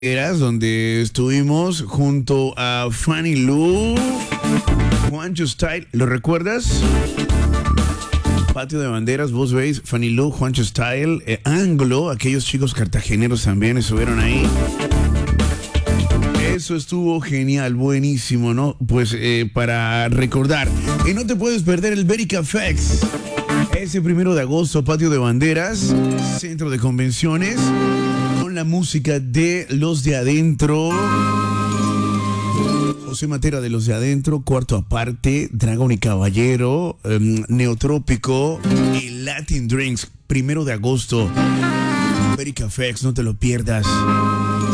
Eras donde estuvimos junto a Fanny Lu, Juancho Style, ¿lo recuerdas? Patio de Banderas, vos veis, Fanny Lu, Juancho Style, Anglo, aquellos chicos cartageneros también estuvieron ahí. Eso estuvo genial, buenísimo, ¿no? Pues para recordar, y no te puedes perder el Verica Fex. Ese 1 de agosto, Patio de Banderas, Centro de Convenciones, con la música de Los de Adentro, José Matera de Los de Adentro, Cuarto Aparte, Dragón y Caballero, Neotrópico y Latin Drinks. 1 de agosto, Verica Fex, no te lo pierdas.